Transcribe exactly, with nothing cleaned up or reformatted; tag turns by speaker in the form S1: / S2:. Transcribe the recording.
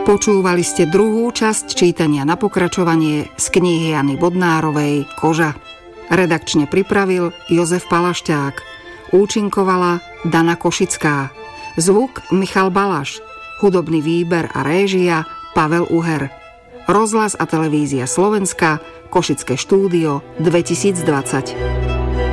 S1: Počúvali ste druhú časť čítania na pokračovanie z knihy Jany Bodnárovej Koža. Redakčne pripravil Jozef Palašťák. Účinkovala Dana Košická. Zvuk Michal Balaš. Hudobný výber a réžia Pavel Uher. Rozhlas a televízia Slovenska, Košické štúdio dvetisícdvadsať.